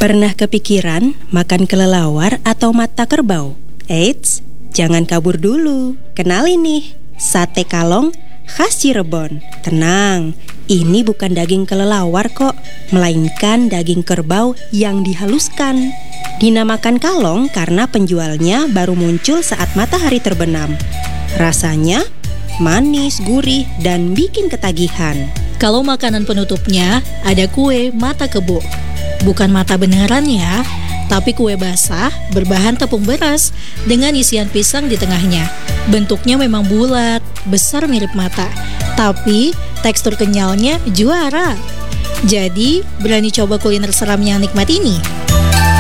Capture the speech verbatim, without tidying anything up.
Pernah kepikiran makan kelelawar atau mata kerbau? Eits, jangan kabur dulu. Kenalin nih, sate kalong khas Cirebon. Tenang, ini bukan daging kelelawar kok, melainkan daging kerbau yang dihaluskan. Dinamakan kalong karena penjualnya baru muncul saat matahari terbenam. Rasanya manis, gurih, dan bikin ketagihan. Kalau makanan penutupnya ada kue mata kebo. Bukan mata beneran ya, tapi kue basah berbahan tepung beras dengan isian pisang di tengahnya. Bentuknya memang bulat, besar mirip mata, tapi tekstur kenyalnya juara. Jadi, berani coba kuliner seram yang nikmat ini?